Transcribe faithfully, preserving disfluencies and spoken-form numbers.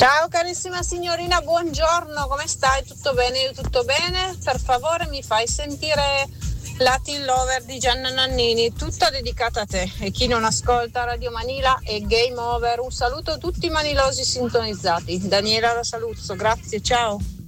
Ciao carissima signorina, buongiorno, come stai? Tutto bene? Io tutto bene? Per favore mi fai sentire Latin Lover di Gianna Nannini, tutta dedicata a te. E chi non ascolta Radio Manila è game over. Un saluto a tutti i manilosi sintonizzati. Daniela la saluto, grazie, ciao.